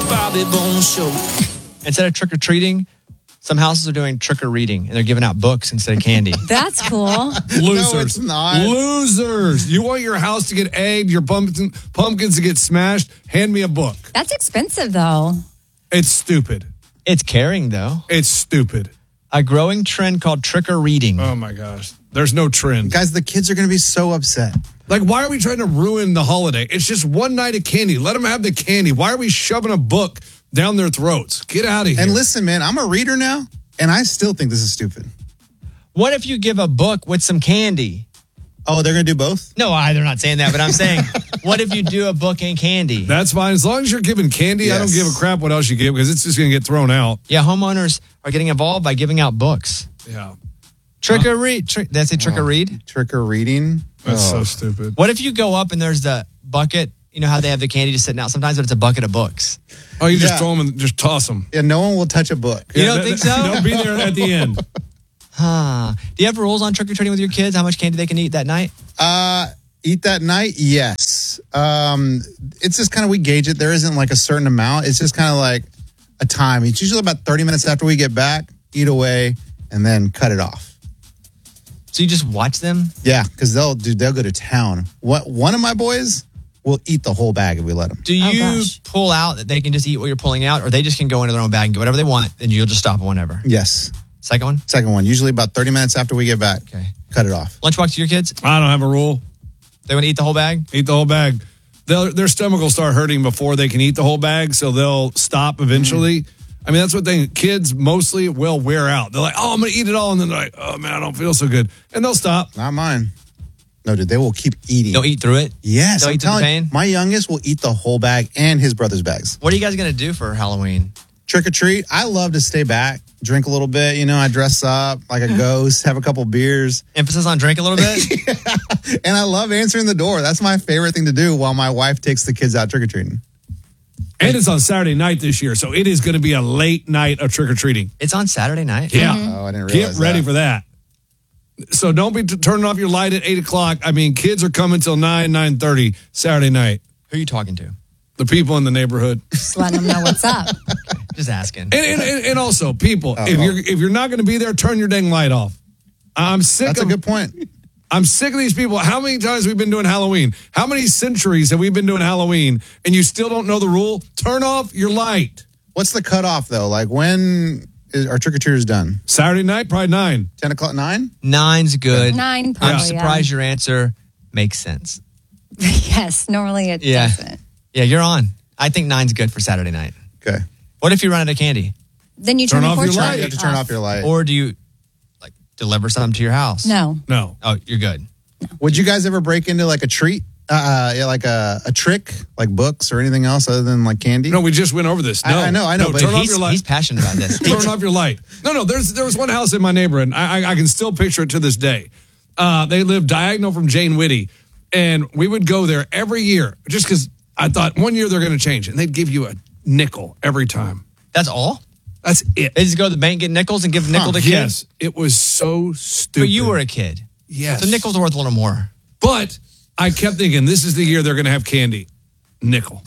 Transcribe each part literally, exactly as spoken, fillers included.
Bobby Bones Show. Instead of trick-or-treating, some houses are doing trick-or-reading, and they're giving out books instead of candy. That's cool. Losers. No, it's not. Losers. You want your house to get egged, your pumpkin, pumpkins to get smashed? Hand me a book. That's expensive, though. It's stupid. It's caring, though. It's stupid. A growing trend called trick-or-reading. Oh, my gosh. There's no trend. Guys, the kids are going to be so upset. Like, why are we trying to ruin the holiday? It's just one night of candy. Let them have the candy. Why are we shoving a book down their throats? Get out of here. And listen, man, I'm a reader now, and I still think this is stupid. What if you give a book with some candy? Oh, they're going to do both? No, I, they're not saying that, but I'm saying, what if you do a book and candy? That's fine. As long as you're giving candy, Yes. I don't give a crap what else you give because it's just going to get thrown out. Yeah, homeowners are getting involved by giving out books. Yeah. Trick or read. Trick, that's a trick or read. Trick or reading? That's Oh. so stupid. What if you go up and there's the bucket? You know how they have the candy just sitting out sometimes, but it's a bucket of books. Oh, you just Yeah. throw them and just toss them. Yeah, no one will touch a book. You don't think so? They'll be there at the end. Huh. Do you have rules on trick or treating with your kids? How much candy they can eat that night? Uh, eat that night? Yes. Um, it's just kind of, we gauge it. There isn't like a certain amount. It's just kind of like a time. It's usually about thirty minutes after we get back, eat away, and then cut it off. So you just watch them? Yeah, because they'll do. They'll go to town. What one of my boys will eat the whole bag if we let them. Do Oh, you gosh. pull out that they can just eat what you're pulling out, or they just can go into their own bag and get whatever they want, and you'll just stop whenever? Yes. Second one? Second one, usually about thirty minutes after we get back. Okay. Cut it off. Lunchbox to your kids? I don't have a rule. They want to eat the whole bag? Eat the whole bag. They'll, their stomach will start hurting before they can eat the whole bag, so they'll stop eventually. I mean, that's what they kids mostly will wear out. They're like, oh, I'm going to eat it all. And then they're like, oh, man, I don't feel so good. And they'll stop. Not mine. No, dude, they will keep eating. They'll eat through it? Yes, They'll I'm eat through the telling pain? you, my youngest will eat the whole bag and his brother's bags. What are you guys going to do for Halloween? Trick or treat. I love to stay back, drink a little bit. You know, I dress up like a ghost, have a couple beers. Emphasis on drink a little bit? Yeah. And I love answering the door. That's my favorite thing to do while my wife takes the kids out trick or treating. And it's on Saturday night this year, so it is going to be a late night of trick-or-treating. It's on Saturday night? Yeah. Oh, I didn't Get realize ready that. for that. So don't be t- turning off your light at eight o'clock. I mean, kids are coming till nine, nine thirty Saturday night. Who are you talking to? The people in the neighborhood. Just letting them know what's up. Just asking. And, and, and, and also, people, Oh, if well. you're if you're not going to be there, turn your dang light off. I'm sick That's a of good point. I'm sick of these people. How many times have we been doing Halloween? How many centuries have we been doing Halloween and you still don't know the rule? Turn off your light. What's the cutoff, though? Like, when is our trick or treaters done? Saturday night, probably nine. ten o'clock, nine? Nine's good. Nine, probably, I'm yeah. surprised your answer makes sense. Yes, normally it Yeah. doesn't. Yeah, you're on. I think nine's good for Saturday night. Okay. What if you run out of candy? Then you Turn turn, off the your porch light. light You have to turn off your light. Or do you like deliver something to your house? No. No. Oh, you're good. Would you guys ever break into like a treat? Uh, yeah, like a, a trick, like books or anything else other than like candy? No, we just went over this. No. I- I know, I know, No, but turn off He's, your light. he's passionate about this. Turn off your light. No, no. There's there was one house in my neighborhood. I I, I can still picture it to this day. Uh, they lived diagonal from Jane Whitty, and we would go there every year just because I thought one year they're going to change it, and they'd give you a nickel every time. That's all? That's it. They just go to the bank, get nickels, and give a nickel Huh, to kids? Yes, it was so stupid. But you were a kid. Yes. So nickels are worth a little more. But I kept thinking, this is the year they're going to have candy. Nickel.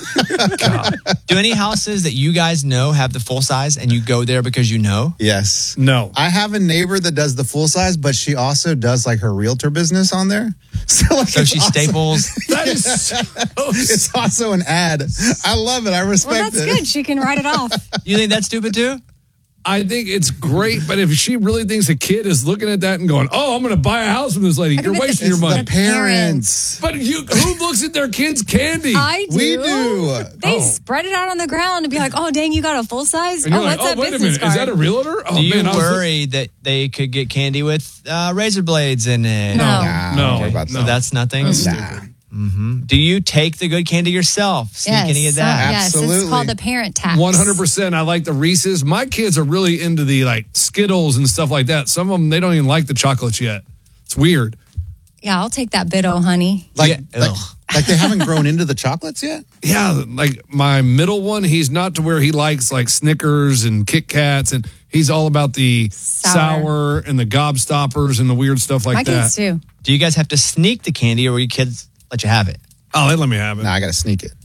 Do any houses that you guys know have the full size and you go there because you know? Yes. No. I have a neighbor that does the full size, but she also does like her realtor business on there. So, like, So it's she also- staples. That is so It's also an ad. I love it. I respect Well, that's it. good. She can write it off. You think that's stupid too? I think it's great, but if she really thinks a kid is looking at that and going, "Oh, I'm going to buy a house from this lady," you're think wasting it's your money. The parents. But you, who looks at their kids' candy? I do. We do. They Oh. spread it out on the ground and be like, oh, dang, you got a full size? and Oh, you're like, what's "Oh, that wait a business minute, is card? that a realtor?" Oh Do you man, I was worry that they could get candy with uh, razor blades in it? No. Nah, No. don't worry about So that. that's nothing? Nah. hmm Do you take the good candy yourself? Sneak Yes, any of so- that? yes, Absolutely. it's called the parent tax. one hundred percent. I like the Reese's. My kids are really into the like Skittles and stuff like that. Some of them, they don't even like the chocolates yet. It's weird. Yeah, I'll take that bit, oh, honey. Like, Yeah, like, ugh. like they haven't grown into the chocolates yet? Yeah, like my middle one, he's not to where he likes like Snickers and Kit Kats, and he's all about the sour, Sour. and the gobstoppers and the weird stuff like My that. kids too. Do you guys have to sneak the candy or will your kids let you have it? Oh, they let me have it. Nah, I got to sneak it.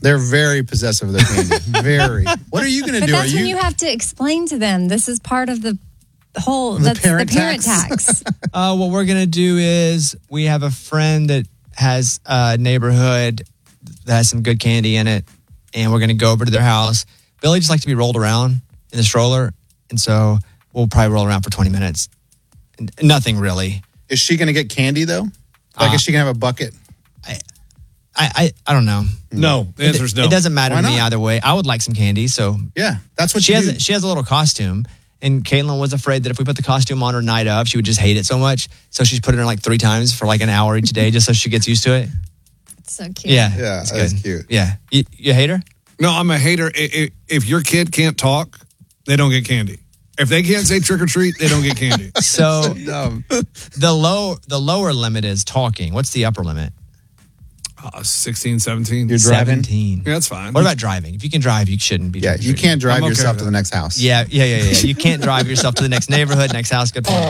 They're very possessive of their candy. Very. What are you going to But do? that's Are when you have to explain to them this is part of the whole that's parent the parent tax. tax. Uh, what we're gonna do is we have a friend that has a neighborhood that has some good candy in it, and we're gonna go over to their house. Billy just likes to be rolled around in the stroller, and so we'll probably roll around for twenty minutes. And nothing really. Is she going to get candy though? Like, Uh, is she going to have a bucket? I, I I don't know. No, the answer is It, no. it doesn't matter Why to me not? either way. I would like some candy, so Yeah, that's what she you has do. a, she has a little costume, and Caitlin was afraid that if we put the costume on her night of, she would just hate it so much. So she's put it on like three times for like an hour each day, just so she gets used to it. It's so cute. Yeah, Yeah, it's that's good. cute. Yeah, you, you hate her? No, I'm a hater. I- I- If your kid can't talk, they don't get candy. If they can't say trick or treat, they don't get candy. So Dumb. the low the lower limit is talking. What's the upper limit? Uh, sixteen, seventeen. You're driving? Seventeen. Yeah, that's fine. What about driving? If you can drive, you shouldn't be. Yeah, trick or you treating. can't drive I'm okay yourself with to the that. next house. Yeah, yeah, yeah, yeah. You can't drive yourself to the next neighborhood, next house. Good point.